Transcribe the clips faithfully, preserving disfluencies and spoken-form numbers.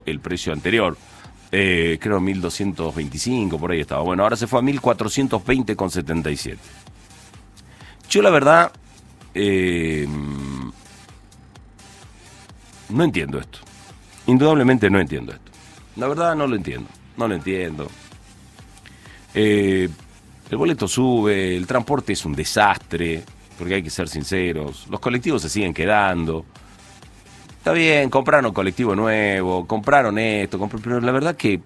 el precio anterior. Eh, creo mil doscientos veinticinco, por ahí estaba. Bueno, ahora se fue a mil cuatrocientos veinte con setenta y siete. Yo la verdad eh, no entiendo esto. Indudablemente no entiendo esto. La verdad no lo entiendo. No lo entiendo. Eh, el boleto sube, el transporte es un desastre, porque hay que ser sinceros. Los colectivos se siguen quedando. Está bien, compraron colectivo nuevo, compraron esto, compr- pero la verdad que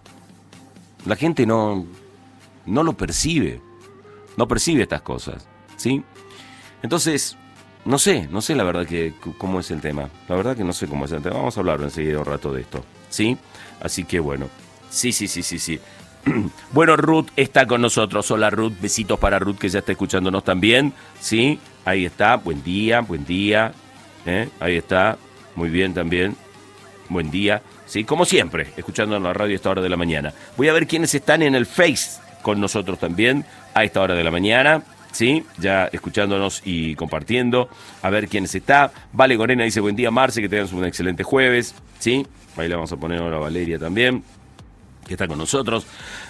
la gente no, no lo percibe. No percibe estas cosas, ¿sí? Entonces, no sé, no sé la verdad que cómo es el tema. La verdad que no sé cómo es el tema. Vamos a hablar enseguida un rato de esto, ¿sí? Así que bueno, sí, sí, sí, sí, sí. Bueno, Ruth está con nosotros. Hola, Ruth. Besitos para Ruth, que ya está escuchándonos también, ¿sí? Ahí está. Buen día, buen día. ¿Eh? Ahí está. Muy bien también. Buen día. Sí, como siempre, escuchando en la radio a esta hora de la mañana. Voy a ver quiénes están en el Face con nosotros también a esta hora de la mañana. Sí, ya escuchándonos y compartiendo. A ver quiénes está. Vale Gorena dice buen día, Marce, que tengan un excelente jueves. Sí, ahí le vamos a poner ahora a Valeria también, que está con nosotros.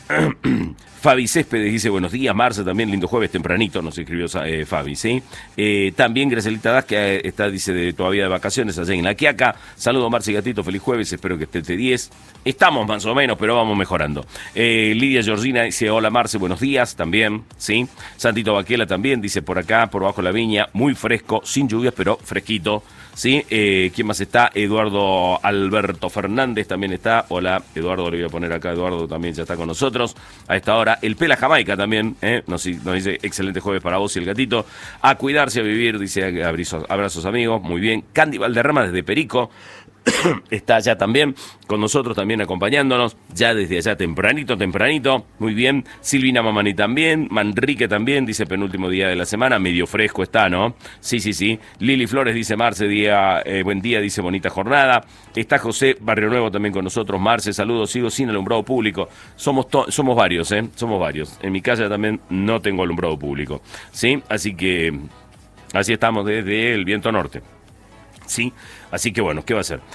Fabi Céspedes dice buenos días, Marce, también lindo jueves tempranito, nos escribió eh, Fabi, ¿sí? Eh, también Gracelita Das, que eh, está, dice, de, todavía de vacaciones allá en La Quiaca. Saludos, Marce y Gatito, feliz jueves, espero que esté T diez. Estamos más o menos, pero vamos mejorando. Eh, Lidia Georgina dice hola, Marce, buenos días, también, ¿sí? Santito Baquela también dice por acá, por bajo la viña, muy fresco, sin lluvias, pero fresquito. ¿Sí? Eh, ¿Quién más está? Eduardo Alberto Fernández también está. Hola, Eduardo, le voy a poner acá. Eduardo también ya está con nosotros a esta hora. El Pela Jamaica también, ¿eh? nos, nos dice excelente jueves para vos y el gatito. A cuidarse, a vivir, dice abrazos, abrazos amigos. Muy bien. Candy Valderrama desde Perico está allá también con nosotros, también acompañándonos, ya desde allá tempranito, tempranito, muy bien. Silvina Mamani también, Manrique también, dice penúltimo día de la semana, medio fresco está, ¿no? Sí, sí, sí. Lili Flores dice Marce, día, eh, buen día, dice bonita jornada. Está José Barrio Nuevo también con nosotros, Marce, saludos, sigo sin alumbrado público. Somos, to- somos varios, ¿eh? Somos varios. En mi casa también no tengo alumbrado público, ¿sí? Así que, así estamos desde el viento norte. Sí, así que bueno, ¿qué va a hacer?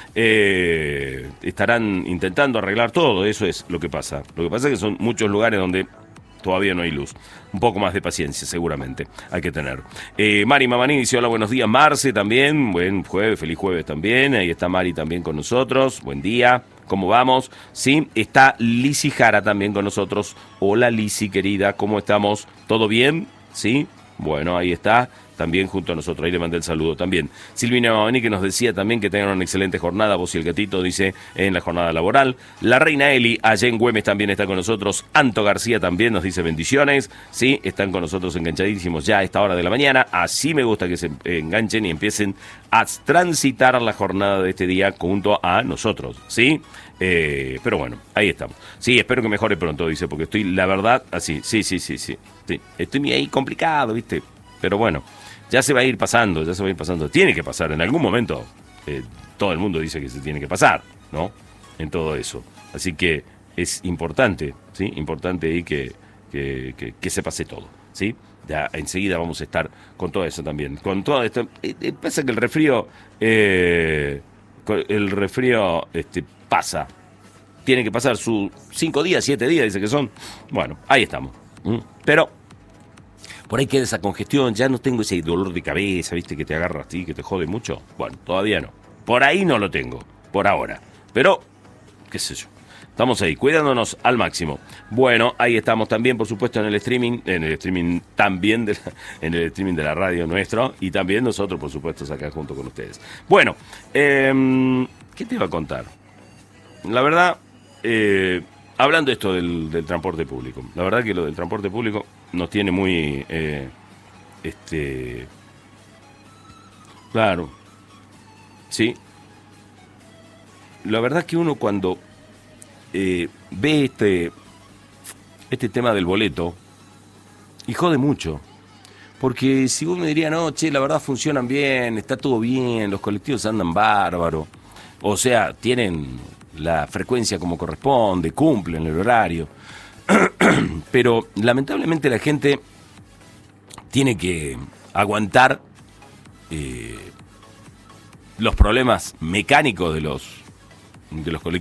Eh, estarán intentando arreglar todo, eso es lo que pasa. Lo que pasa es que son muchos lugares donde todavía no hay luz. Un poco más de paciencia, seguramente, hay que tener. Eh, Mari Mamani dice, hola, buenos días. Marce también, buen jueves, feliz jueves también. Ahí está Mari también con nosotros, buen día. ¿Cómo vamos? Sí, está Lisi Jara también con nosotros. Hola, Lisi, querida, ¿cómo estamos? ¿Todo bien? Sí, bueno, ahí está. También junto a nosotros, ahí le mandé el saludo también. Silvina Mamani, que nos decía también que tengan una excelente jornada, vos y el gatito, dice, en la jornada laboral. La reina Eli, allá en Güemes, también está con nosotros. Anto García también nos dice bendiciones, sí, están con nosotros enganchadísimos ya a esta hora de la mañana. Así me gusta que se enganchen y empiecen a transitar la jornada de este día junto a nosotros, ¿sí? Eh, pero bueno, ahí estamos. Sí, espero que mejore pronto, dice, porque estoy, la verdad, así, sí, sí, sí, sí, sí. Estoy ahí complicado, ¿viste? Pero bueno, ya se va a ir pasando, ya se va a ir pasando. Tiene que pasar, en algún momento eh, todo el mundo dice que se tiene que pasar, ¿no? En todo eso. Así que es importante, ¿sí? Importante ahí que, que, que, que se pase todo, ¿sí? Ya enseguida vamos a estar con todo eso también. Con todo esto, eh, eh, pasa que el resfrío, eh, el resfrío este, pasa. Tiene que pasar sus cinco días, siete días, dice que son. Bueno, ahí estamos. ¿Mm? Pero por ahí queda esa congestión, ya no tengo ese dolor de cabeza, ¿viste? Que te agarra así, que te jode mucho. Bueno, todavía no. Por ahí no lo tengo, por ahora. Pero, qué sé yo. Estamos ahí, cuidándonos al máximo. Bueno, ahí estamos también, por supuesto, en el streaming, en el streaming también, de la, en el streaming de la radio nuestro, y también nosotros, por supuesto, acá junto con ustedes. Bueno, eh, ¿qué te iba a contar? La verdad, eh, hablando esto del, del transporte público, la verdad que lo del transporte público nos tiene muy, eh, este, claro, sí. La verdad que uno cuando eh, ve este, este tema del boleto, y jode mucho, porque si vos me dirías, no, che, la verdad funcionan bien, está todo bien, los colectivos andan bárbaro, o sea, tienen la frecuencia como corresponde, cumplen el horario, pero lamentablemente la gente tiene que aguantar eh, los problemas mecánicos de los, de los colectivos.